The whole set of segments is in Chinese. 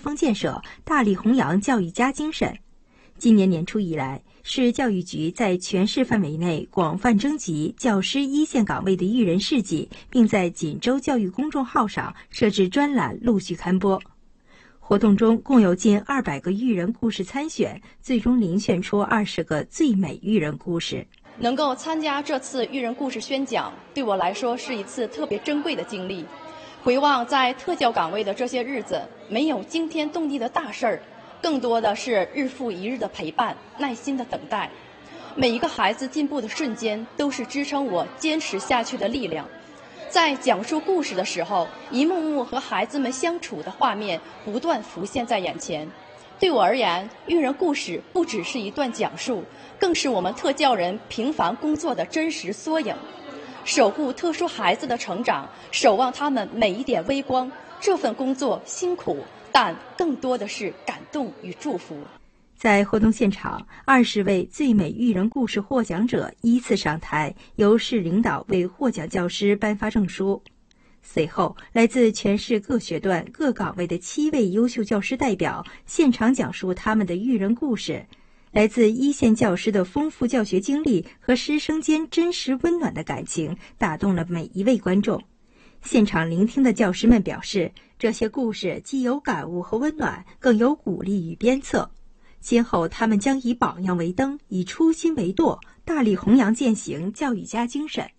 方建设，大力弘扬教育家精神。今年年初以来，市教育局在全市范围内广泛征集教师一线岗位的育人事迹，并在锦州教育公众号上设置专栏陆续刊播。活动中共有近200个育人故事参选，最终遴选出20个最美育人故事。 能够参加这次育人故事宣讲，对我来说是一次特别珍贵的经历。回望在特教岗位的这些日子，没有惊天动地的大事儿，更多的是日复一日的陪伴，耐心的等待。每一个孩子进步的瞬间，都是支撑我坚持下去的力量。在讲述故事的时候，一幕幕和孩子们相处的画面不断浮现在眼前。对我而言，育人故事不只是一段讲述，更是我们特教人平凡工作的真实缩影。守护特殊孩子的成长，守望他们每一点微光，这份工作辛苦，但更多的是感动与祝福。 在活动现场，20位最美育人故事获奖者依次上台，由市领导为获奖教师颁发证书。随后，来自全市各学段各岗位的7位优秀教师代表现场讲述他们的育人故事。来自一线教师的丰富教学经历和师生间真实温暖的感情，打动了每一位观众。现场聆听的教师们表示，这些故事既有感悟和温暖，更有鼓励与鞭策。今后他们将以榜样为灯，以初心为舵，大力弘扬践行教育家精神。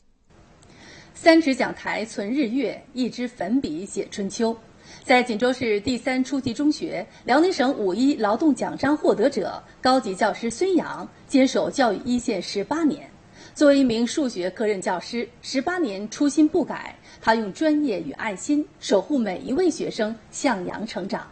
3指讲台存日月，1支粉笔写春秋。在锦州市第3初级中学，辽宁省5·1劳动奖章获得者高级教师孙阳坚守教育一线18年。作为一名数学科任教师，18年初心不改，他用专业与爱心守护每一位学生向阳成长。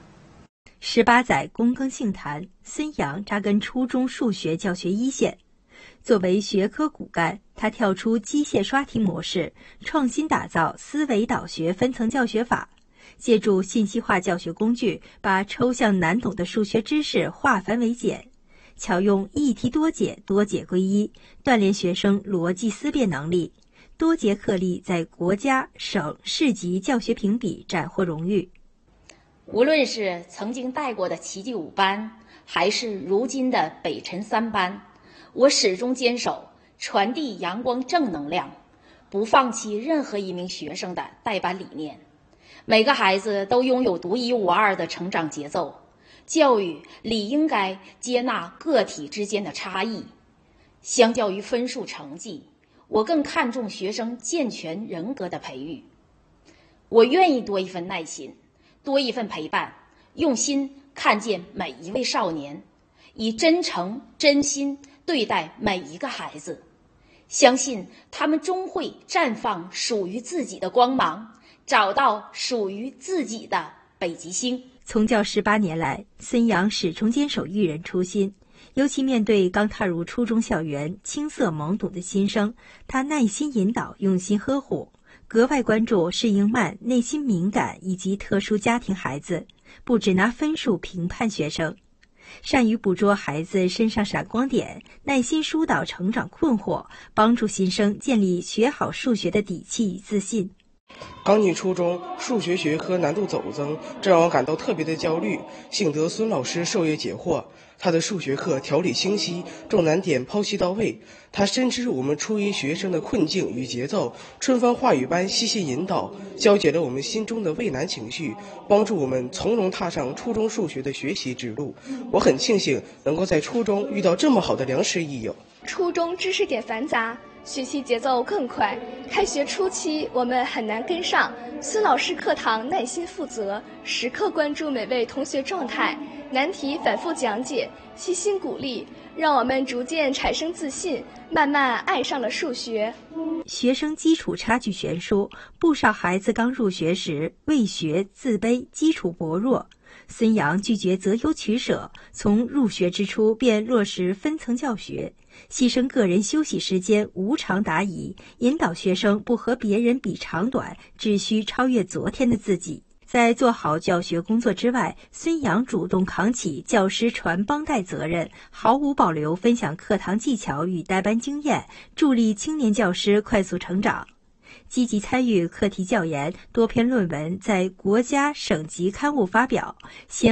18载躬耕杏坛，孙阳扎根初中数学教学一线。作为学科骨干，他跳出机械刷题模式，创新打造思维导学分层教学法，借助信息化教学工具，把抽象难懂的数学知识化繁为简，巧用一题多解，多解归一，锻炼学生逻辑思辨能力。多节课例在国家、省、市级教学评比斩获荣誉。 无论是曾经带过的奇迹5班，还是如今的北辰3班，我始终坚守传递阳光正能量，不放弃任何一名学生的带班理念。每个孩子都拥有独一无二的成长节奏，教育理应该接纳个体之间的差异。相较于分数成绩，我更看重学生健全人格的培育。我愿意多一份耐心，多一份陪伴，用心看见每一位少年，以真诚真心对待每一个孩子，相信他们终会绽放属于自己的光芒，找到属于自己的北极星。 从教18年来，孙阳始终坚守育人初心，尤其面对刚踏入初中校园、青涩懵懂的新生，他耐心引导，用心呵护，格外关注适应慢、内心敏感以及特殊家庭孩子，不只拿分数评判学生，善于捕捉孩子身上闪光点，耐心疏导成长困惑，帮助新生建立学好数学的底气与自信。 刚进初中，数学学科难度陡增，这让我感到特别的焦虑。幸得孙老师授业解惑，他的数学课条理清晰，重难点剖析到位。他深知我们初一学生的困境与节奏，春风化雨般细细引导，消解了我们心中的畏难情绪，帮助我们从容踏上初中数学的学习之路。我很庆幸能够在初中遇到这么好的良师益友。 初中知识点繁杂，学习节奏更快，开学初期我们很难跟上。孙老师课堂耐心负责，时刻关注每位同学状态，难题反复讲解，悉心鼓励，让我们逐渐产生自信，慢慢爱上了数学。 学生基础差距悬殊，不少孩子刚入学时畏学、自卑、基础薄弱。孙阳拒绝择优取舍，从入学之初便落实分层教学，牺牲个人休息时间，无偿答疑，引导学生不和别人比长短，只需超越昨天的自己。在做好教学工作之外，孙阳主动扛起教师传帮带责任，毫无保留分享课堂技巧与带班经验，助力青年教师快速成长。积极参与课题教研，多篇论文在国家省级刊物发表，先